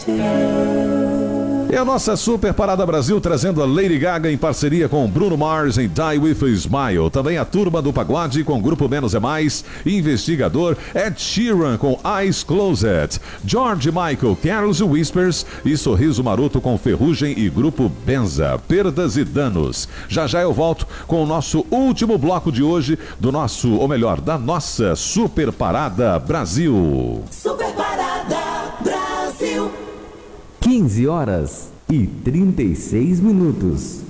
É a nossa Super Parada Brasil trazendo a Lady Gaga em parceria com Bruno Mars em Die With a Smile. Também a Turma do Pagode com Grupo Menos é Mais, Investigador, Ed Sheeran com Eyes Closed, George Michael, Carols e Whispers e Sorriso Maroto com Ferrugem e Grupo Benza, Perdas e Danos. Já já eu volto com o nosso último bloco de hoje do nosso, ou melhor, da nossa Super Parada Brasil. Super Parada Brasil. 15 horas e 36 minutos.